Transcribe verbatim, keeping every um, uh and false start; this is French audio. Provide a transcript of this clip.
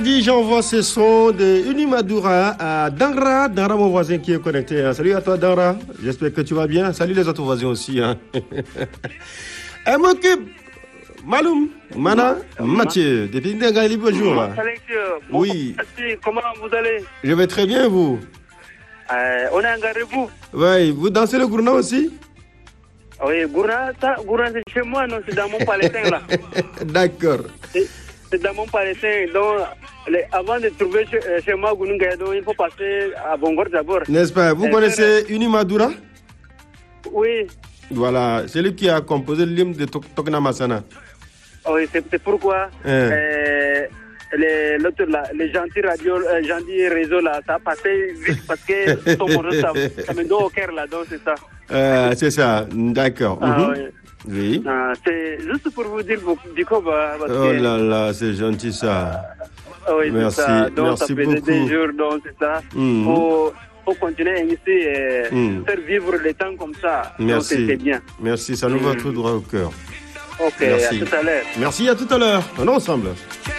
Dis, j'envoie ce son de Unimadura à Danra. Danra, mon voisin qui est connecté. Salut à toi, Danra. J'espère que tu vas bien. Salut les autres voisins aussi. Hein. Elle m'occupe. Maloum, Mana, Mathieu. Depuis Ndengali, bonjour. Oui. Comment vous allez? Je vais très bien, vous. Euh, on est en Garibou. Oui, vous dansez le gourna aussi? Oui, gourna, ça, gourna c'est chez moi, non, c'est dans mon palestin là. D'accord. C'est, c'est dans mon palestin, donc les, avant de trouver chez, chez moi Gounungaya, donc il faut passer à Bongor d'abord. N'est-ce pas? Vous euh, connaissez euh, Unimadura? Oui. Voilà, c'est lui qui a composé l'hymne de Tokna Masana. Oui, c'est, c'est pourquoi hein. euh, les, l'autre, là, les gentils radios, euh, gentils réseaux là, ça a passé vite parce que ton bonheur, ça, ça me donne au cœur là, donc c'est ça. Euh, c'est ça, d'accord. Ah, mm-hmm. oui. Oui. Ah, c'est juste pour vous dire, du coup, bah, parce oh que, là là, c'est gentil ça. Ah, oui, merci, c'est ça. Donc, merci ça fait beaucoup. des jours, donc c'est ça. Mm. Faut, faut continuer ici et mm. faire vivre le temps comme ça. Merci. Donc, c'est, c'est bien. Merci, ça nous va mm. tout droit au cœur. Ok, merci. à tout à l'heure. Merci, à tout à l'heure. On est ensemble.